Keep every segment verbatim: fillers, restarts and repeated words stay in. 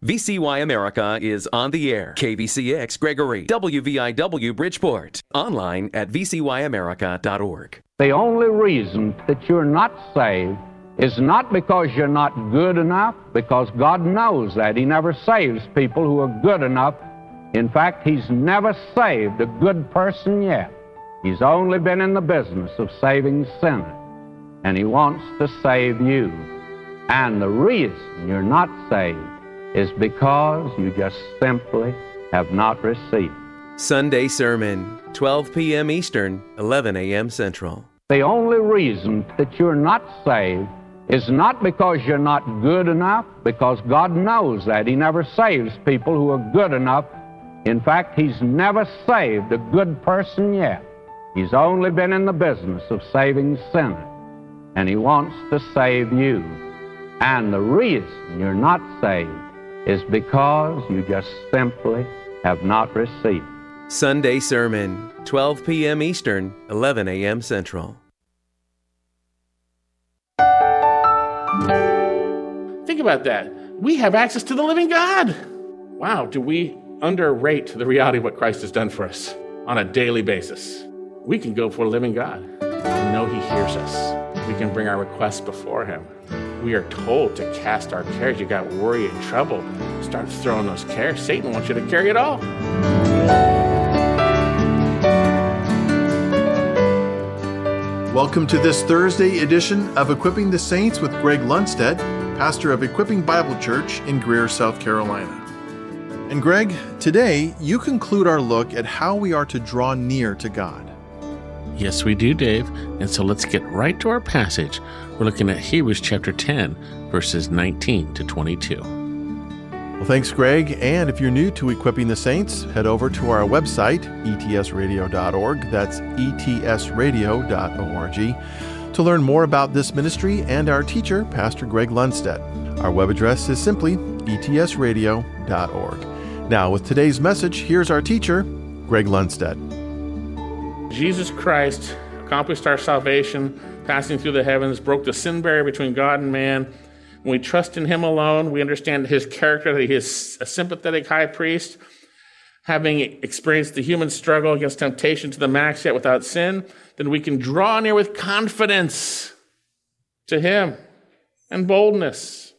V C Y America is on the air. K V C X Gregory, W V I W Bridgeport. Online at v c y america dot org. The only reason that you're not saved is not because you're not good enough, because God knows that. He never saves people who are good enough. In fact, He's never saved a good person yet. He's only been in the business of saving sinners, and He wants to save you. And the reason you're not saved is because you just simply have not received. Sunday Sermon, twelve p.m. Eastern, eleven a.m. Central. The only reason that you're not saved is not because you're not good enough, because God knows that. He never saves people who are good enough. In fact, He's never saved a good person yet. He's only been in the business of saving sinners, and He wants to save you. And the reason you're not saved is because you just simply have not received. Sunday Sermon, twelve p.m. Eastern, eleven a.m. Central. Think about that. We have access to the living God. Wow, do we underrate the reality of what Christ has done for us on a daily basis? We can go for the living God and know He hears us. We can bring our requests before Him. We are told to cast our cares. You got worry and trouble. Start throwing those cares. Satan wants you to carry it all. Welcome to this Thursday edition of Equipping the Saints with Greg Lundstedt, pastor of Equipping Bible Church in Greer, South Carolina. And Greg, today you conclude our look at how we are to draw near to God. Yes, we do, Dave. And so let's get right to our passage. We're looking at Hebrews chapter ten, verses nineteen to twenty-two. Well, thanks, Greg. And if you're new to Equipping the Saints, head over to our website, e t s radio dot org. That's e t s radio dot org to learn more about this ministry and our teacher, Pastor Greg Lundstedt. Our web address is simply e t s radio dot org. Now, with today's message, here's our teacher, Greg Lundstedt. Jesus Christ accomplished our salvation, passing through the heavens, broke the sin barrier between God and man. When we trust in Him alone, we understand His character, that He is a sympathetic high priest, having experienced the human struggle against temptation to the max, yet without sin, then we can draw near with confidence to Him and boldness.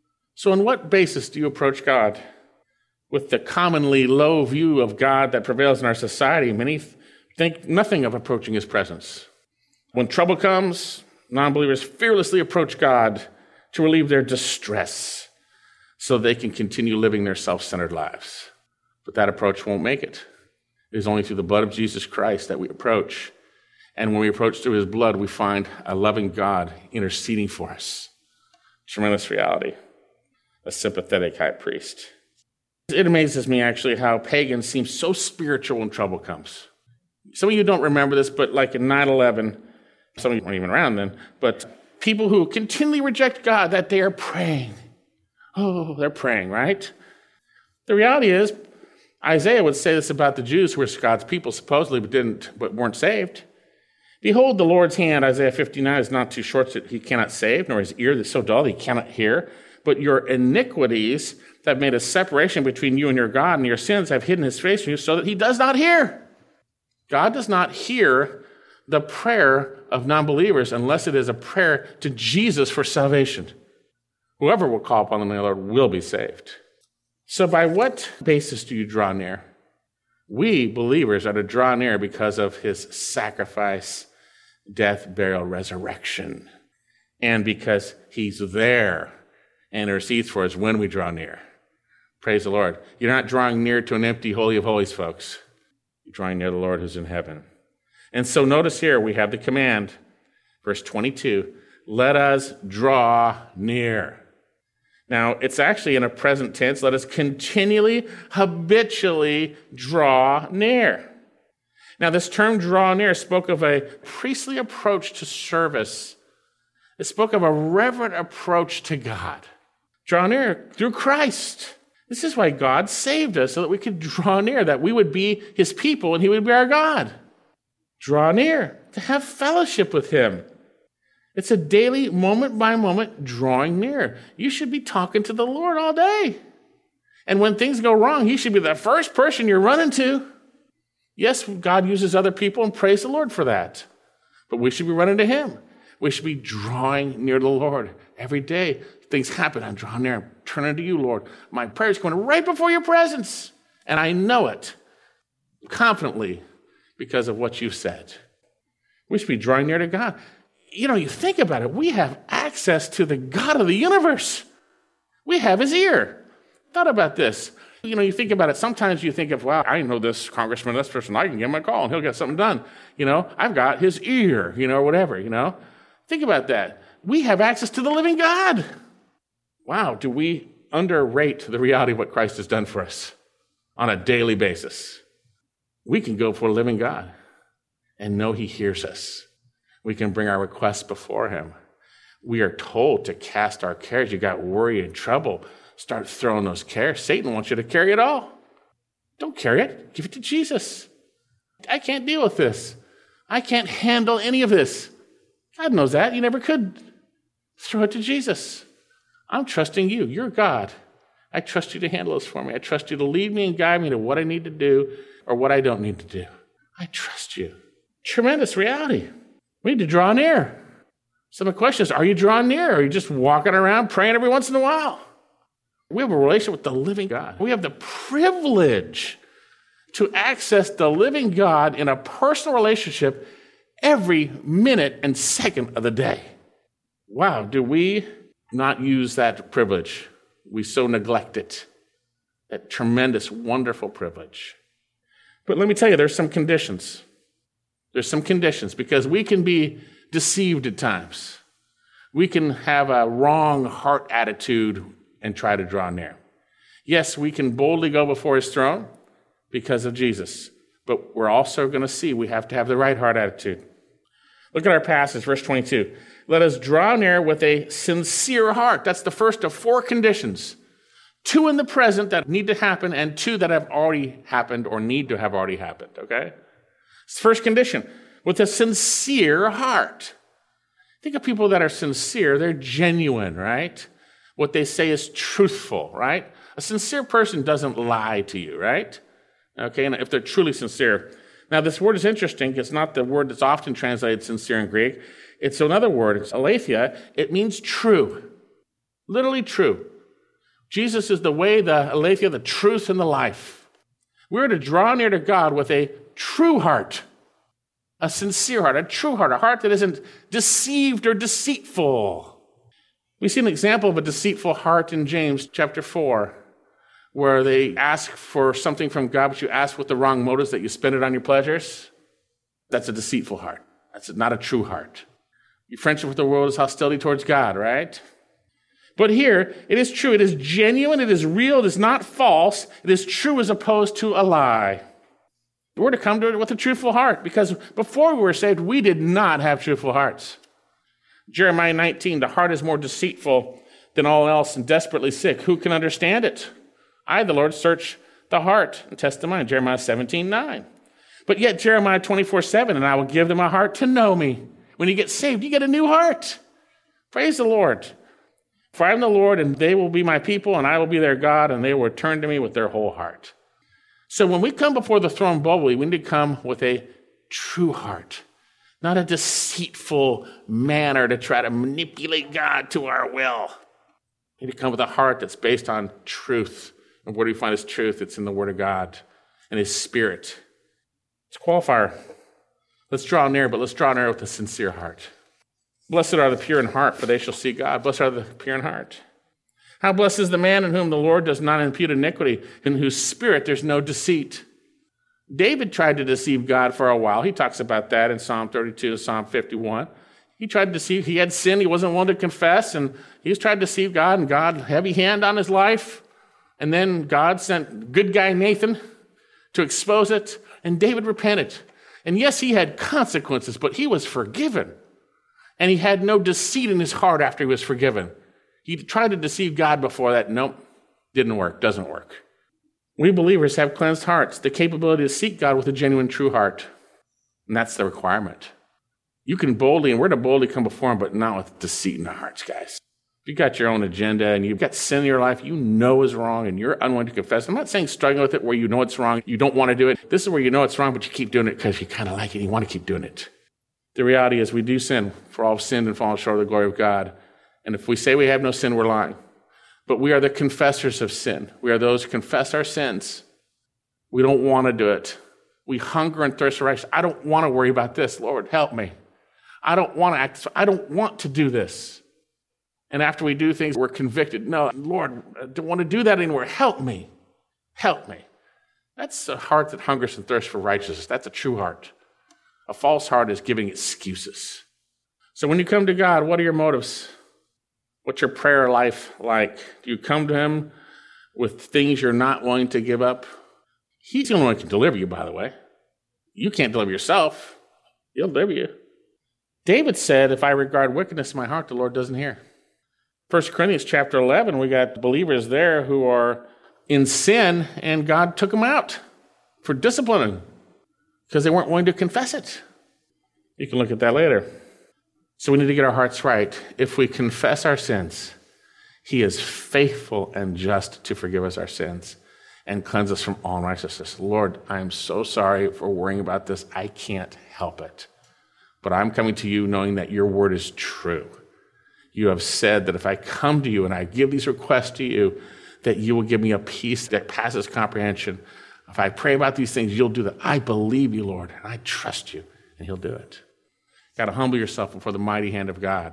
So on what basis do you approach God? With the commonly low view of God that prevails in our society, many think nothing of approaching His presence. When trouble comes, non-believers fearlessly approach God to relieve their distress so they can continue living their self-centered lives. But that approach won't make it. It is only through the blood of Jesus Christ that we approach. And when we approach through His blood, we find a loving God interceding for us. Tremendous reality. A sympathetic high priest. It amazes me, actually, how pagans seem so spiritual when trouble comes. Some of you don't remember this, but like in nine eleven, some of you weren't even around then, but people who continually reject God, that they are praying. Oh, they're praying, right? The reality is, Isaiah would say this about the Jews who were God's people, supposedly, but didn't, but weren't saved. Behold, the Lord's hand, Isaiah fifty-nine, is not too short that He cannot save, nor His ear that's so dull that He cannot hear. But your iniquities that have made a separation between you and your God, and your sins have hidden His face from you so that He does not hear. God does not hear the prayer of non-believers unless it is a prayer to Jesus for salvation. Whoever will call upon the name of the Lord will be saved. So by what basis do you draw near? We, believers, are to draw near because of His sacrifice, death, burial, resurrection, and because He's there and intercedes for us when we draw near. Praise the Lord. You're not drawing near to an empty Holy of Holies, folks. You're drawing near the Lord who's in heaven. And so notice here we have the command, verse twenty-two, let us draw near. Now, it's actually in a present tense, let us continually, habitually draw near. Now, this term draw near spoke of a priestly approach to service. It spoke of a reverent approach to God. Draw near through Christ. This is why God saved us, so that we could draw near, that we would be His people and He would be our God. Draw near to have fellowship with Him. It's a daily, moment by moment, drawing near. You should be talking to the Lord all day. And when things go wrong, he should be the first person you're running to. Yes, God uses other people, and praise the Lord for that. But we should be running to him. We should be drawing near to the Lord every day. Things happen. I'm drawing near. I'm turning to you, Lord. My prayer is going right before your presence. And I know it confidently because of what you've said. We should be drawing near to God. You know, you think about it. We have access to the God of the universe. We have his ear. Thought about this. You know, you think about it. Sometimes you think of, wow, I know this congressman, this person. I can give him a call and he'll get something done. You know, I've got his ear, you know, or whatever, you know. Think about that. We have access to the living God. Wow, do we underrate the reality of what Christ has done for us on a daily basis? We can go for a living God and know he hears us. We can bring our requests before him. We are told to cast our cares. You got worry and trouble. Start throwing those cares. Satan wants you to carry it all. Don't carry it. Give it to Jesus. I can't deal with this. I can't handle any of this. God knows that. You never could. Throw it to Jesus. I'm trusting you. You're God. I trust you to handle this for me. I trust you to lead me and guide me to what I need to do or what I don't need to do. I trust you. Tremendous reality. We need to draw near. So the question is, are you drawing near? Or are you just walking around praying every once in a while? We have a relationship with the living God. We have the privilege to access the living God in a personal relationship every minute and second of the day. Wow, do we not use that privilege? We so neglect it. That tremendous, wonderful privilege. But let me tell you, there's some conditions. There's some conditions because we can be deceived at times. We can have a wrong heart attitude and try to draw near. Yes, we can boldly go before his throne because of Jesus, but we're also going to see we have to have the right heart attitude. Look at our passage, verse twenty-two. Let us draw near with a sincere heart. That's the first of four conditions. Two in the present that need to happen and two that have already happened or need to have already happened, okay? First condition, with a sincere heart. Think of people that are sincere. They're genuine, right? What they say is truthful, right? A sincere person doesn't lie to you, right? Okay, and if they're truly sincere. Now, this word is interesting. It's not the word that's often translated sincere in Greek. It's another word. It's aletheia. It means true. Literally true. Jesus is the way, the aletheia, the truth, and the life. We're to draw near to God with a true heart, a sincere heart, a true heart, a heart that isn't deceived or deceitful. We see an example of a deceitful heart in James chapter four, where they ask for something from God, but you ask with the wrong motives that you spend it on your pleasures. That's a deceitful heart. That's not a true heart. Your friendship with the world is hostility towards God, right? But here, it is true. It is genuine. It is real. It is not false. It is true as opposed to a lie. We're to come to it with a truthful heart because before we were saved, we did not have truthful hearts. Jeremiah nineteen, the heart is more deceitful than all else and desperately sick. Who can understand it? I, the Lord, search the heart and test the mind. Jeremiah seventeen, nine. But yet Jeremiah twenty-four, seven, and I will give them a heart to know me. When you get saved, you get a new heart. Praise the Lord. For I am the Lord, and they will be my people, and I will be their God, and they will return to me with their whole heart. So when we come before the throne boldly, we need to come with a true heart, not a deceitful manner to try to manipulate God to our will. We need to come with a heart that's based on truth. And where do we find his truth? It's in the Word of God and his Spirit. It's a qualifier. Let's draw near, but let's draw near with a sincere heart. Blessed are the pure in heart, for they shall see God. Blessed are the pure in heart. How blessed is the man in whom the Lord does not impute iniquity, in whose spirit there's no deceit. David tried to deceive God for a while. He talks about that in Psalm thirty-two, Psalm fifty-one. He tried to deceive. He had sinned. He wasn't willing to confess, and he was trying to deceive God, and God, heavy hand on his life. And then God sent good guy Nathan to expose it, and David repented. And yes, he had consequences, but he was forgiven. And he had no deceit in his heart after he was forgiven. He tried to deceive God before that. Nope, didn't work, doesn't work. We believers have cleansed hearts, the capability to seek God with a genuine, true heart. And that's the requirement. You can boldly, and we're to boldly come before him, but not with deceit in our hearts, guys. If you've got your own agenda and you've got sin in your life you know is wrong and you're unwilling to confess, I'm not saying struggling with it where you know it's wrong, you don't want to do it. This is where you know it's wrong, but you keep doing it because you kind of like it and you want to keep doing it. The reality is we do sin, for all have sinned and fallen short of the glory of God. And if we say we have no sin, we're lying. But we are the confessors of sin. We are those who confess our sins. We don't want to do it. We hunger and thirst for righteousness. I don't want to worry about this. Lord, help me. I don't want to act. I don't want to do this. And after we do things, we're convicted. No, Lord, I don't want to do that anymore. Help me. Help me. That's a heart that hungers and thirsts for righteousness. That's a true heart. A false heart is giving excuses. So when you come to God, what are your motives? What's your prayer life like? Do you come to him with things you're not willing to give up? He's the only one who can deliver you, by the way. You can't deliver yourself. He'll deliver you. David said, if I regard wickedness in my heart, the Lord doesn't hear. First Corinthians chapter eleven, we got believers there who are in sin, and God took them out for disciplining because they weren't willing to confess it. You can look at that later. So we need to get our hearts right. If we confess our sins, he is faithful and just to forgive us our sins and cleanse us from all unrighteousness. Lord, I am so sorry for worrying about this. I can't help it. But I'm coming to you knowing that your word is true. You have said that if I come to you and I give these requests to you, that you will give me a peace that passes comprehension. If I pray about these things, you'll do that. I believe you, Lord, and I trust you, and he'll do it. You've got to humble yourself before the mighty hand of God.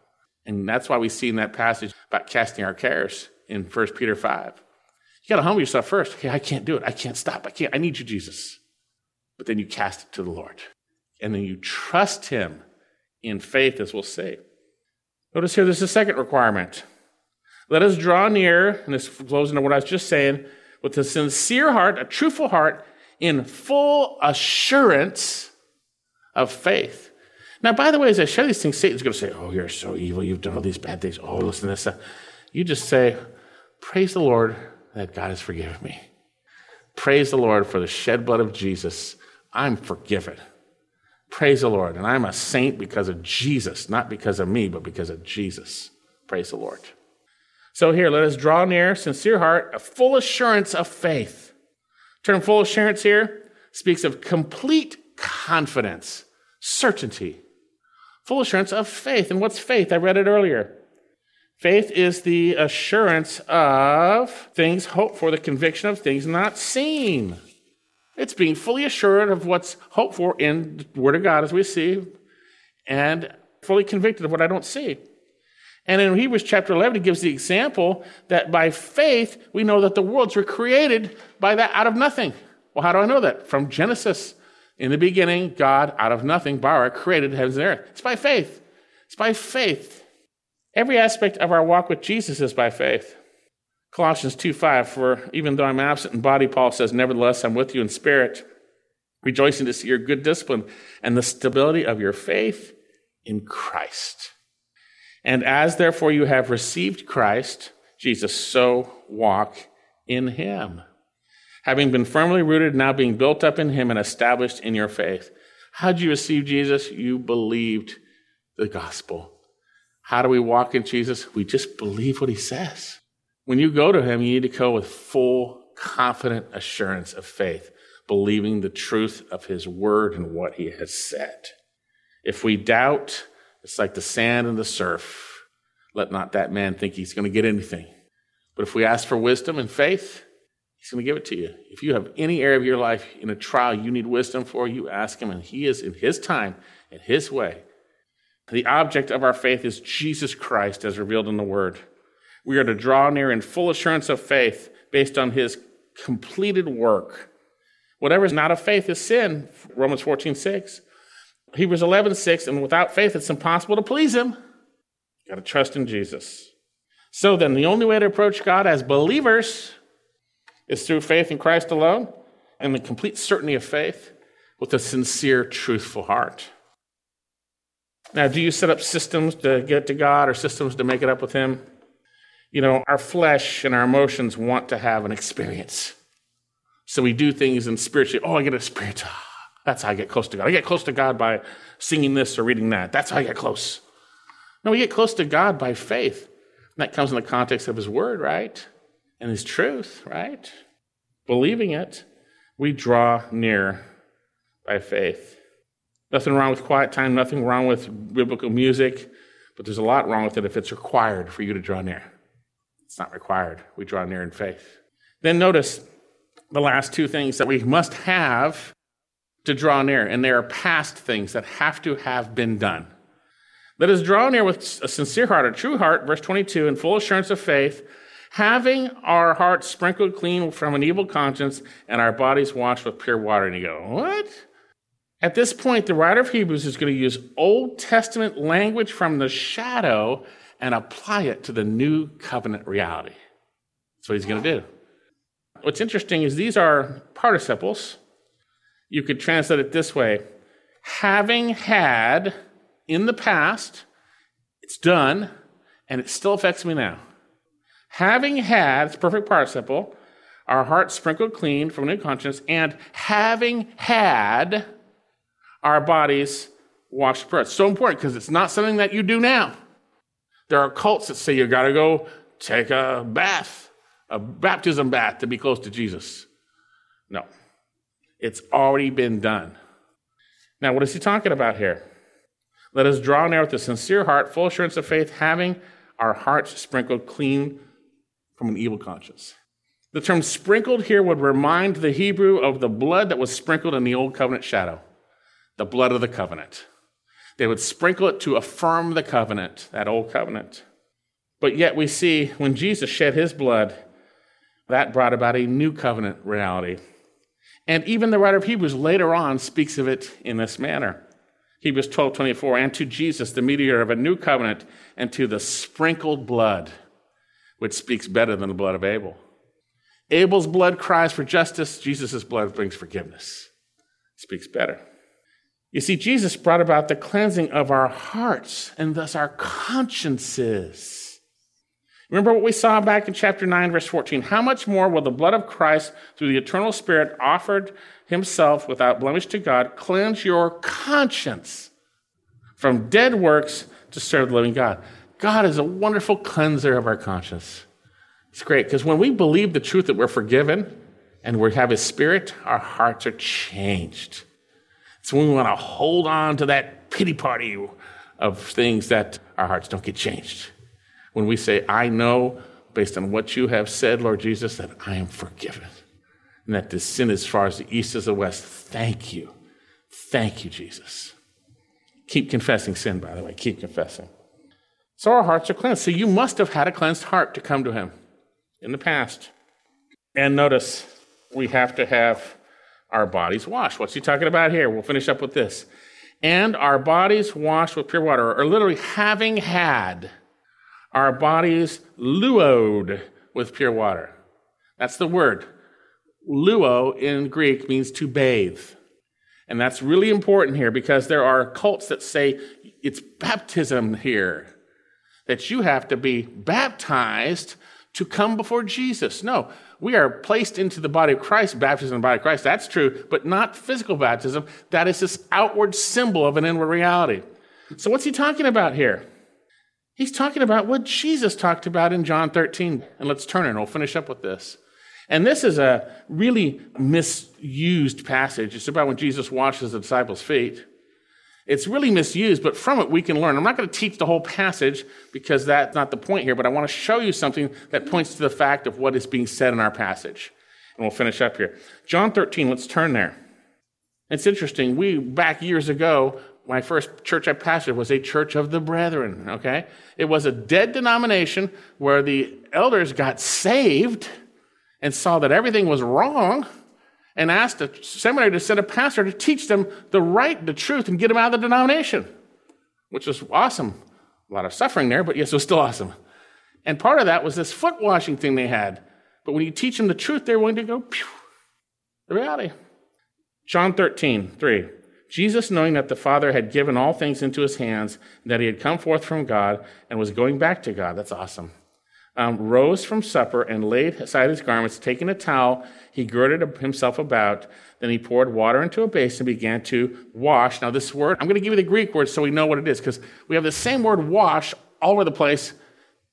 And that's why we see in that passage about casting our cares in First Peter five. You got to humble yourself first. Okay, I can't do it. I can't stop. I can't. I need you, Jesus. But then you cast it to the Lord. And then you trust him in faith, as we'll see. Notice here, there's a second requirement. Let us draw near, and this flows into what I was just saying, with a sincere heart, a truthful heart, in full assurance of faith. Now, by the way, as I share these things, Satan's going to say, oh, you're so evil. You've done all these bad things. Oh, listen to this stuff. You just say, praise the Lord that God has forgiven me. Praise the Lord for the shed blood of Jesus. I'm forgiven. Praise the Lord. And I'm a saint because of Jesus, not because of me, but because of Jesus. Praise the Lord. So here, let us draw near, sincere heart, a full assurance of faith. The term full assurance here speaks of complete confidence, certainty. Full assurance of faith. And what's faith? I read it earlier. Faith is the assurance of things hoped for, the conviction of things not seen. It's being fully assured of what's hoped for in the Word of God, as we see, and fully convicted of what I don't see. And in Hebrews chapter eleven, it gives the example that by faith, we know that the worlds were created by that out of nothing. Well, how do I know that? From Genesis. In the beginning, God, out of nothing, bara, created the heavens and earth. It's by faith. It's by faith. Every aspect of our walk with Jesus is by faith. Colossians two five, for even though I'm absent in body, Paul says, nevertheless, I'm with you in spirit, rejoicing to see your good discipline and the stability of your faith in Christ. And as therefore you have received Christ, Jesus, so walk in him. Having been firmly rooted, now being built up in him and established in your faith. How did you receive Jesus? You believed the gospel. How do we walk in Jesus? We just believe what he says. When you go to him, you need to go with full, confident assurance of faith, believing the truth of his word and what he has said. If we doubt, it's like the sand and the surf. Let not that man think he's going to get anything. But if we ask for wisdom and faith, he's going to give it to you. If you have any area of your life in a trial you need wisdom for, you ask him, and he is in his time, in his way. The object of our faith is Jesus Christ as revealed in the Word. We are to draw near in full assurance of faith based on his completed work. Whatever is not of faith is sin, Romans fourteen six. Hebrews eleven six, and without faith it's impossible to please him. You've got to trust in Jesus. So then, the only way to approach God as believers is through faith in Christ alone and the complete certainty of faith with a sincere, truthful heart. Now, do you set up systems to get to God or systems to make it up with him? You know, our flesh and our emotions want to have an experience. So we do things in spiritually, oh, I get an experience. That's how I get close to God. I get close to God by singing this or reading that. That's how I get close. No, we get close to God by faith. That comes in the context of his word, right? And his truth, right? Believing it, we draw near by faith. Nothing wrong with quiet time, nothing wrong with biblical music, but there's a lot wrong with it if it's required for you to draw near. It's not required. We draw near in faith. Then notice the last two things that we must have to draw near, and they are past things that have to have been done. Let us draw near with a sincere heart, a true heart, verse twenty-two, in full assurance of faith, having our hearts sprinkled clean from an evil conscience and our bodies washed with pure water. And you go, what? At this point, the writer of Hebrews is going to use Old Testament language from the shadow and apply it to the new covenant reality. That's what he's going to do. What's interesting is these are participles. You could translate it this way. Having had in the past, it's done, and it still affects me now. Having had, it's a perfect participle, our hearts sprinkled clean from a new conscience, and having had our bodies washed with blood. It's so important because it's not something that you do now. There are cults that say you got to go take a bath, a baptism bath to be close to Jesus. No. It's already been done. Now, what is he talking about here? Let us draw near with a sincere heart, full assurance of faith, having our hearts sprinkled clean from an evil conscience. The term sprinkled here would remind the Hebrew of the blood that was sprinkled in the old covenant shadow, the blood of the covenant. They would sprinkle it to affirm the covenant, that old covenant. But yet we see when Jesus shed his blood, that brought about a new covenant reality. And even the writer of Hebrews later on speaks of it in this manner. Hebrews twelve twenty-four, and to Jesus, the mediator of a new covenant, and to the sprinkled blood, which speaks better than the blood of Abel. Abel's blood cries for justice. Jesus' blood brings forgiveness. Speaks better. You see, Jesus brought about the cleansing of our hearts and thus our consciences. Remember what we saw back in chapter nine, verse fourteen. How much more will the blood of Christ, through the eternal Spirit, offered himself without blemish to God, cleanse your conscience from dead works to serve the living God? God is a wonderful cleanser of our conscience. It's great because when we believe the truth that we're forgiven and we have his Spirit, our hearts are changed. So we want to hold on to that pity party of things that our hearts don't get changed. When we say, I know, based on what you have said, Lord Jesus, that I am forgiven. And that this sin is as far as the east is the west. Thank you. Thank you, Jesus. Keep confessing sin, by the way. Keep confessing. So our hearts are cleansed. So you must have had a cleansed heart to come to him in the past. And notice, we have to have our bodies washed. What's he talking about here? We'll finish up with this. And our bodies washed with pure water, or literally having had our bodies luoed with pure water. That's the word. Luo in Greek means to bathe. And that's really important here because there are cults that say it's baptism here, that you have to be baptized to come before Jesus. No, we are placed into the body of Christ, baptism in the body of Christ. That's true, but not physical baptism. That is this outward symbol of an inward reality. So what's he talking about here? He's talking about what Jesus talked about in John thirteen. And let's turn it and we'll finish up with this. And this is a really misused passage. It's about when Jesus washes the disciples' feet. It's really misused, but from it we can learn. I'm not going to teach the whole passage because that's not the point here, but I want to show you something that points to the fact of what is being said in our passage. And we'll finish up here. John thirteen, let's turn there. It's interesting. We, back years ago, my first church I pastored was a church of the brethren, okay? It was a dead denomination where the elders got saved and saw that everything was wrong and asked a seminary to send a pastor to teach them the right, the truth, and get them out of the denomination, which was awesome. A lot of suffering there, but yes, it was still awesome. And part of that was this foot washing thing they had. But when you teach them the truth, they're willing to go, pew, the reality. John thirteen, three. Jesus, knowing that the Father had given all things into his hands, and that he had come forth from God and was going back to God, that's awesome, um, rose from supper and laid aside his garments, taking a towel, he girded himself about, then he poured water into a basin and began to wash. Now this word, I'm going to give you the Greek word so we know what it is, because we have the same word wash all over the place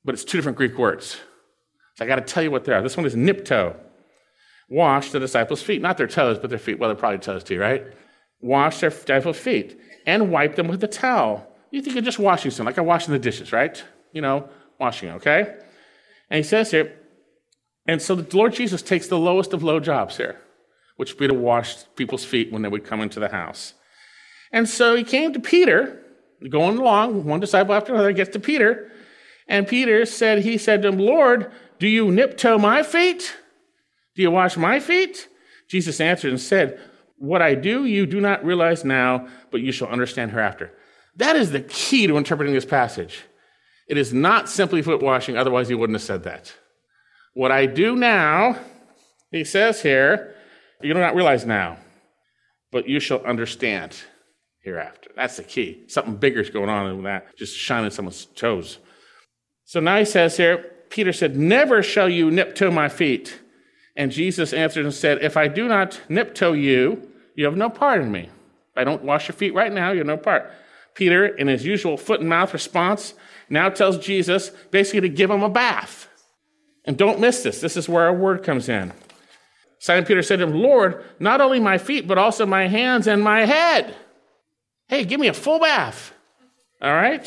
but it's two different Greek words. So I got to tell you what they are. This one is nipto. Wash the disciples' feet. Not their toes, but their feet. Well, they're probably toes too, right? Wash their disciples' feet and wipe them with a towel. You think of just washing something, like I'm washing the dishes, right? You know, washing, okay? And he says here, and so the Lord Jesus takes the lowest of low jobs here, which would be to wash people's feet when they would come into the house. And so he came to Peter, going along, one disciple after another gets to Peter, and Peter said, he said to him, Lord, do you nip-toe my feet? Do you wash my feet? Jesus answered and said, what I do you do not realize now, but you shall understand hereafter. That is the key to interpreting this passage. It is not simply foot washing, otherwise he wouldn't have said that. What I do now, he says here, you do not realize now, but you shall understand hereafter. That's the key. Something bigger is going on than that, just shining someone's toes. So now he says here, Peter said, never shall you nip-toe my feet. And Jesus answered and said, if I do not nip-toe you, you have no part in me. If I don't wash your feet right now, you have no part. Peter, in his usual foot and mouth response, now tells Jesus basically to give him a bath. And don't miss this. This is where our word comes in. Simon Peter said to him, Lord, not only my feet, but also my hands and my head. Hey, give me a full bath. All right?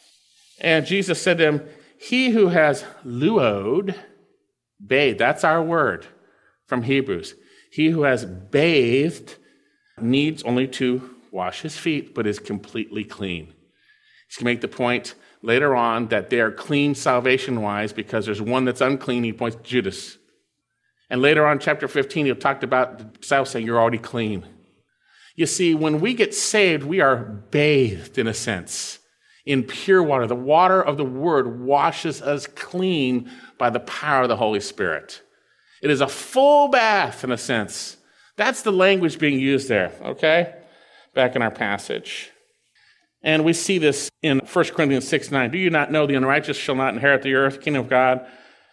And Jesus said to him, he who has luod, bathed, that's our word from Hebrews. He who has bathed needs only to wash his feet, but is completely clean. He's going to make the point later on that they are clean salvation-wise because there's one that's unclean. He points to Judas. And later on, chapter fifteen, he'll talk about the disciples saying, you're already clean. You see, when we get saved, we are bathed, in a sense, in pure water. The water of the Word washes us clean by the power of the Holy Spirit. It is a full bath, in a sense. That's the language being used there, okay? Back in our passage. And we see this in First Corinthians six nine. Do you not know the unrighteous shall not inherit the earth, kingdom of God?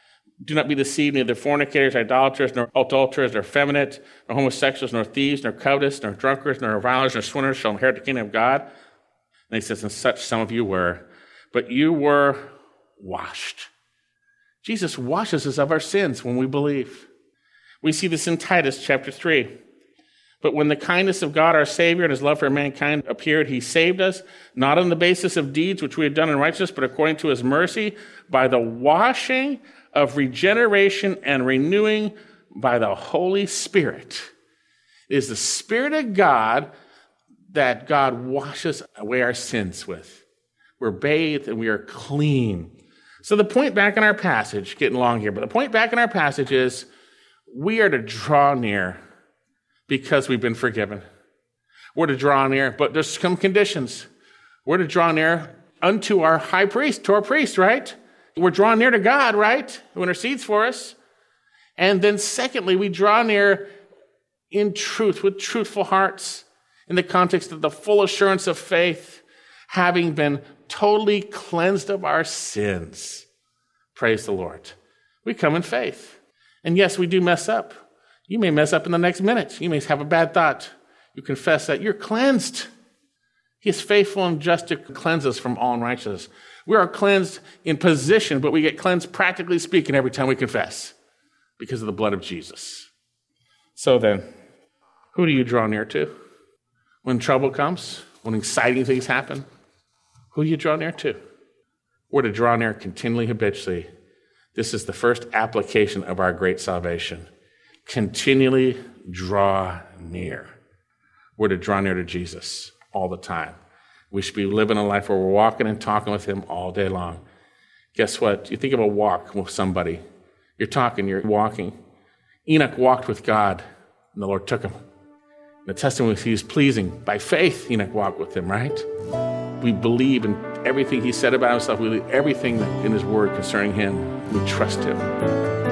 Do not be deceived, neither fornicators, idolaters, nor adulterers, nor effeminate, nor homosexuals, nor thieves, nor covetous, nor drunkards, nor revilers, nor swindlers shall inherit the kingdom of God. And he says, and such some of you were, but you were washed. Jesus washes us of our sins when we believe. We see this in Titus chapter three. But when the kindness of God our Savior and his love for mankind appeared, he saved us, not on the basis of deeds which we had done in righteousness, but according to his mercy, by the washing of regeneration and renewing by the Holy Spirit. It is the Spirit of God that God washes away our sins with. We're bathed and we are clean. So the point back in our passage, getting long here, but the point back in our passage is we are to draw near because we've been forgiven. We're to draw near, but there's some conditions. We're to draw near unto our high priest, to our priest, right? We're drawn near to God, right? Who intercedes for us. And then secondly, we draw near in truth, with truthful hearts, in the context of the full assurance of faith, having been totally cleansed of our sins. Praise the Lord. We come in faith. And yes, we do mess up. You may mess up in the next minute. You may have a bad thought. You confess that you're cleansed. He is faithful and just to cleanse us from all unrighteousness. We are cleansed in position, but we get cleansed practically speaking every time we confess because of the blood of Jesus. So then, who do you draw near to? When trouble comes, when exciting things happen, who do you draw near to? We're to draw near continually, habitually. This is the first application of our great salvation. Continually draw near. We're to draw near to Jesus all the time. We should be living a life where we're walking and talking with him all day long. Guess what? You think of a walk with somebody. You're talking, you're walking. Enoch walked with God, and the Lord took him. The testimony was he was pleasing. By faith, Enoch walked with him, right? We believe in everything he said about himself. We believe everything in his word concerning him. We trust him.